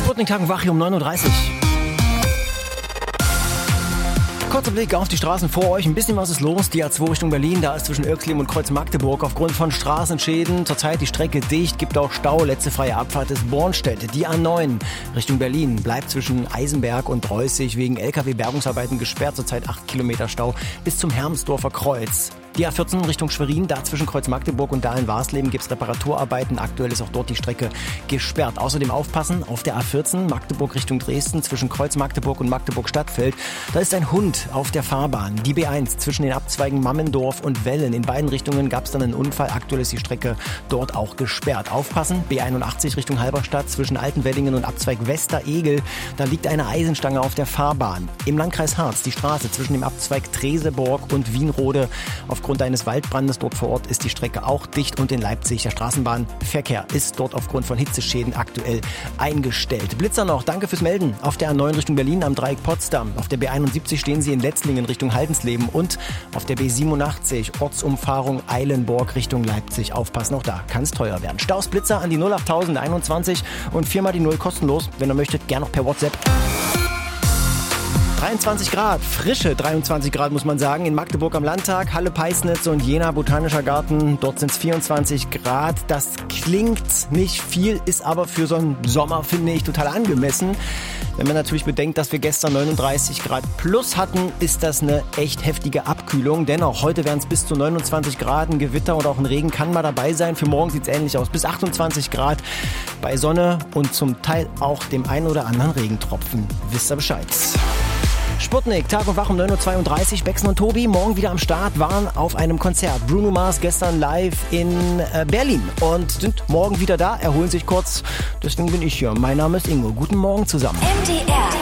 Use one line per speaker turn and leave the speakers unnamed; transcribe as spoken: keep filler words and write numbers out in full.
Sputnik-Tag und wach hier um neun Uhr dreißig. Kurzer Blick auf die Straßen vor euch. Ein bisschen was ist los. Die A zwei Richtung Berlin, da ist zwischen Irxlim und Kreuz Magdeburg aufgrund von Straßenschäden zurzeit die Strecke dicht, gibt auch Stau. Letzte freie Abfahrt ist Bornstedt. Die A neun Richtung Berlin bleibt zwischen Eisenberg und Reußig wegen L K W-Bergungsarbeiten gesperrt. Zurzeit acht Kilometer Stau bis zum Hermsdorfer Kreuz. Die A vierzehn Richtung Schwerin, da zwischen Kreuz Magdeburg und Dahlen-Warsleben gibt es Reparaturarbeiten. Aktuell ist auch dort die Strecke gesperrt. Außerdem aufpassen auf der A vierzehn Magdeburg Richtung Dresden zwischen Kreuz Magdeburg und Magdeburg-Stadtfeld. Da ist ein Hund auf der Fahrbahn. Die B eins zwischen den Abzweigen Mammendorf und Wellen. In beiden Richtungen gab es dann einen Unfall. Aktuell ist die Strecke dort auch gesperrt. Aufpassen, B einundachtzig Richtung Halberstadt zwischen Altenwellingen und Abzweig Westeregel. Da liegt eine Eisenstange auf der Fahrbahn. Im Landkreis Harz die Straße zwischen dem Abzweig Treseborg und Wienrode. Aufgrund eines Waldbrandes dort vor Ort ist die Strecke auch dicht und in Leipzig der Straßenbahnverkehr ist dort aufgrund von Hitzeschäden aktuell eingestellt. Blitzer noch, danke fürs Melden. Auf der A neun Richtung Berlin am Dreieck Potsdam. Auf der B einundsiebzig stehen Sie in Letzlingen Richtung Haldensleben und auf der B siebenundachtzig Ortsumfahrung Eilenburg Richtung Leipzig. Aufpassen, auch da kann es teuer werden. Staus Blitzer an die null achttausendeinundzwanzig und viermal die null kostenlos. Wenn ihr möchtet, gerne noch per WhatsApp. dreiundzwanzig Grad, frische dreiundzwanzig Grad muss man sagen, in Magdeburg am Landtag, Halle Peisnitz und Jena Botanischer Garten, dort sind es vierundzwanzig Grad. Das klingt nicht viel, ist aber für so einen Sommer, finde ich, total angemessen. Wenn man natürlich bedenkt, dass wir gestern neununddreißig Grad plus hatten, ist das eine echt heftige Abkühlung. Dennoch, heute werden es bis zu neunundzwanzig Grad, ein Gewitter oder auch ein Regen kann mal dabei sein. Für morgen sieht es ähnlich aus, bis achtundzwanzig Grad bei Sonne und zum Teil auch dem einen oder anderen Regentropfen. Wisst ihr Bescheid. Sputnik, Tag und Wach um neun Uhr zweiunddreißig. Bexen und Tobi morgen wieder am Start, waren auf einem Konzert. Bruno Mars gestern live in äh, Berlin und sind morgen wieder da, erholen sich kurz. Deswegen bin ich hier. Mein Name ist Ingo. Guten Morgen zusammen.
M D R